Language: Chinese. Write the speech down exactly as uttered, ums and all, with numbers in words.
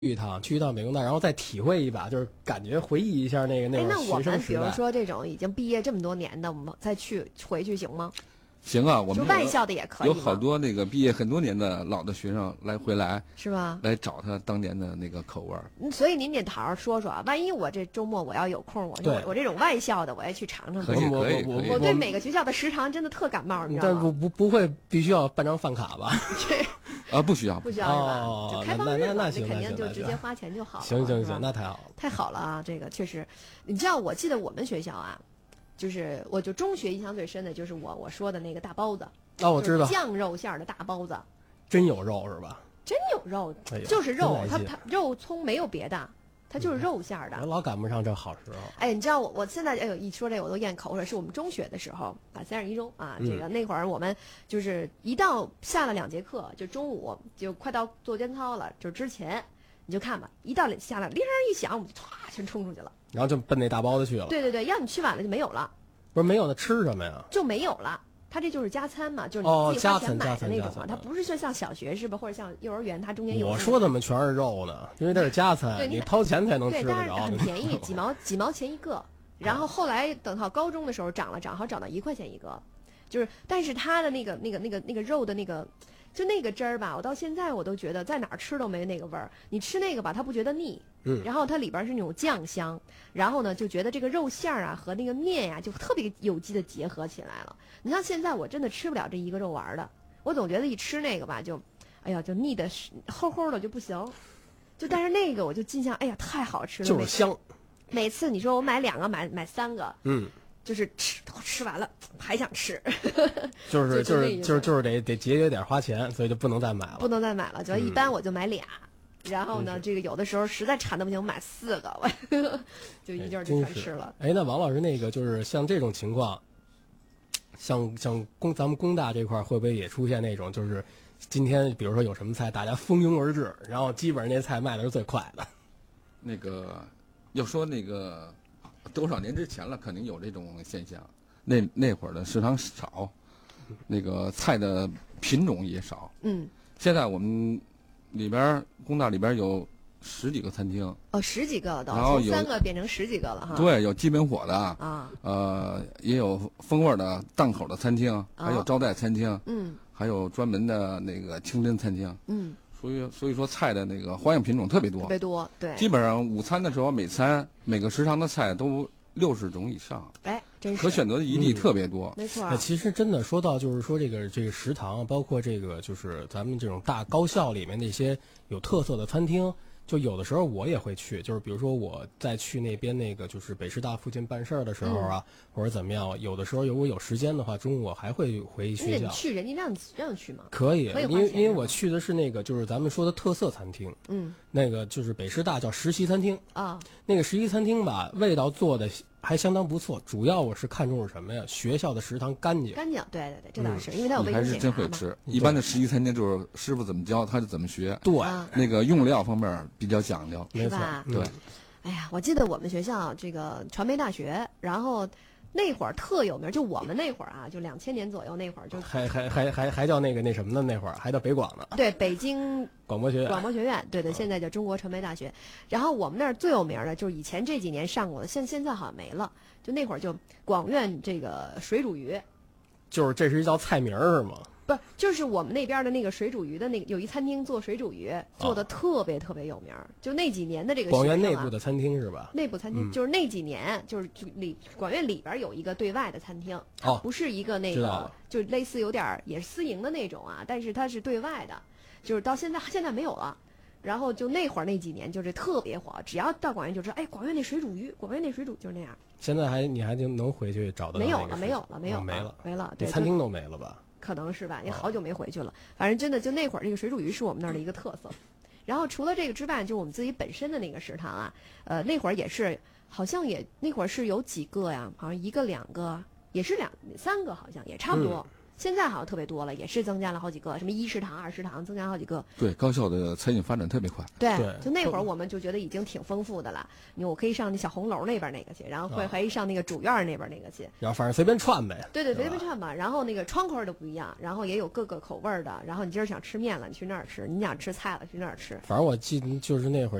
一趟，去一趟美工大，然后再体会一把，就是感觉回忆一下那个那那种我们比学生时代。 如说这种已经毕业这么多年的，我们再去回去行吗？ 行啊，我们就外校的也可以吗？ 有好多那个毕业很多年的老的学生来回来， 是吧？ 来找他当年的那个口味儿。 嗯所以您得好好说说啊，万一我这周末我要有空，我对我我这种外校的我也去尝尝。 可以我可以可以我我我对每个学校的食堂真的特感冒，你知道吗？ 但不不不会必须要办张饭卡吧？ 啊，不需要， 不需要是吧？ 哦就开放那日嘛， 那那行你肯定那行就直接花钱就好了。 行行是吧行，那太好了。 太好了啊！这个确实，你知道，我记得我们学校啊，就是我就中学印象最深的就是我我说的那个大包子。 哦，我知道， 酱肉馅儿的大包子， 真有肉是吧？ 真有肉， 哎呀就是肉，它真来劲它肉葱没有别的，它就是肉馅儿的。 我老赶不上这好时候。 哎，你知道我我现在哎呦一说这个我都咽口水，是我们中学的时候啊，三十一中啊， 嗯这个那会儿我们就是一到下了两节课，就中午就快到做间操了，就之前你就看吧，一到下了铃儿一响，我们就唰全冲出去了。 然后就奔那大包子去了。 对对对，要你去晚了就没有了， 不是没有那吃什么呀？ 就没有了。它这就是加餐嘛，就是哦你自己花钱买加餐的那种嘛， 加餐加餐它不是说像小学是吧，或者像幼儿园，它中间有。 我说的么全是肉呢，因为这是加餐， 对你你掏钱才能对， 吃得但是着。 很便宜，几毛几毛钱一个。然后后来等到高中的时候涨了，涨好涨到一块钱一个，就是但是它的那个那个那个那个肉的那个，就那个汁儿吧，我到现在我都觉得在哪儿吃都没那个味儿。你吃那个吧，它不觉得腻， 嗯， 然后它里边是那种酱香，然后呢就觉得这个肉馅儿啊和那个面呀、就特别有机的结合起来了。你像现在我真的吃不了这一个肉丸儿的，我总觉得一吃那个吧就，哎呀就腻的齁齁的就不行。就但是那个我就印象，哎呀太好吃了， 就是香。 每次你说我买两个买买三个， 嗯， 就是吃都吃完了还想吃， 就是就就那意思是就是就是得得节约点花钱，所以就不能再买了。 不能再买了。就一嗯般我就买俩，然后呢，这个有的时候实在馋的不行，我买四个，我就一劲儿就真是全吃了。 哎，那王老师那个就是像这种情况，像像工咱们工大这块儿会不会也出现那种就是今天比如说有什么菜，大家蜂拥而至，然后基本上那菜卖的是最快的。 那个要说那个多少年之前了，肯定有这种现象。那那会儿的食堂少，那个菜的品种也少。 嗯， 现在我们里边儿工大里边儿有十几个餐厅， 哦，十几个了都， 然后有从三个变成十几个了哈。 对，有基本火的， 啊， 呃，也有风味儿的档口的餐厅，还有招待餐厅， 嗯还有专门的那个清真餐厅。 嗯， 所以所以说菜的那个花样品种特别多特，别多，对， 基本上午餐的时候，每餐每个食堂的菜都六十种以上， 哎，真是可选择的余地特别多。 没错那。其实真的说到就是说这个这个食堂，包括这个就是咱们这种大高校里面那些有特色的餐厅。就有的时候我也会去，就是比如说我在去那边那个就是北师大附近办事儿的时候啊， 嗯、 或者怎么样，有的时候如果有时间的话，中午我还会回学校。 你去人家让你让去吗？ 可以， 可以因为因为花钱是吗我去的是那个就是咱们说的特色餐厅， 嗯那个就是北师大叫实习餐厅啊， 那个实习餐厅吧，味道做的还相当不错。主要我是看重是什么呀？学校的食堂干净， 干净，对对对，这倒是，因为它有卫你还是生检查嘛。 真会吃。一般的实习餐厅就是师傅怎么教，他就怎么学。 对， 啊那个用料方面比较讲究。 没错是吧， 嗯对。 哎呀，我记得我们学校这个传媒大学，然后那会儿特有名，就我们那会儿啊，就两千年左右那会儿就， 还还还还还叫那个那什么呢？那会儿还叫北广呢， 对，北京广播学院。 广播学院，对对，现在叫中国传媒大学。然后我们那儿最有名的就是以前这几年上过的，现现在好像没了。就那会儿就广院这个水煮鱼， 就是这是一道菜名儿是吗？ 不就是我们那边的那个水煮鱼的那个有一餐厅做水煮鱼，做的特别特别有名儿。就那几年的这个广院学生啊内部的餐厅是吧？ 内部餐厅、 嗯就是那几年，就是就里广院里边有一个对外的餐厅，它哦不是一个那个知道了， 就类似有点儿也是私营的那种啊，但是它是对外的，就是到现在现在没有了。然后就那会儿那几年就是特别火，只要到广院就知道，哎，广院那水煮鱼，广院那水煮就是那样。 现在还你还能能回去找到没有了， 那个是没有了，没有了， 哦没了， 没了。对，就那餐厅都没了吧？ 可能是吧，也好久没回去了。反正真的就那会儿，这个水煮鱼是我们那儿的一个特色。然后除了这个之外，就我们自己本身的那个食堂啊，呃，那会儿也是，好像也那会儿是有几个呀，好像一个两个，也是两三个，好像也差不多。 现在好像特别多了，也是增加了好几个，什么一食堂、二食堂，增加了好几个。 对，高校的餐饮发展特别快。 对， 对就那会儿我们就觉得已经挺丰富的了。你我可以上那小红楼那边那个去，然后会啊还上那个主院那边那个去。 然后反正随便串呗。 对对， 是吧随便串吧。然后那个窗口都不一样，然后也有各个口味儿的。然后你今儿想吃面了，你去那儿吃；你想吃菜了，去那儿吃。 反正我记得就是那会儿。